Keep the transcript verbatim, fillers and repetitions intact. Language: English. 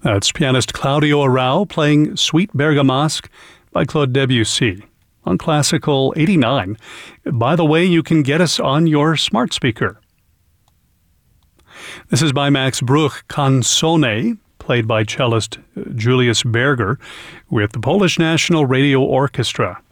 That's pianist Claudio Arrau playing Suite Bergamasque by Claude Debussy on Classical eighty-nine. By the way, you can get us on your smart speaker. This is by Max Bruch, Canzone, played by cellist Julius Berger with the Polish National Radio Orchestra.